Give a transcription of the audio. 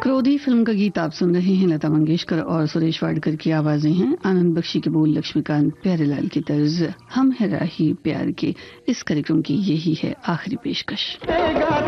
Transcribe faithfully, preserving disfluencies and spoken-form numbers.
क्रोधी फिल्म का गीत आप सुन रहे हैं। लता मंगेशकर और सुरेश वाडकर की आवाजें हैं। आनंद बख्शी के बोल, लक्ष्मीकांत प्यारेलाल की तर्ज। हम है राही प्यार के इस कार्यक्रम की यही है आखिरी पेशकश।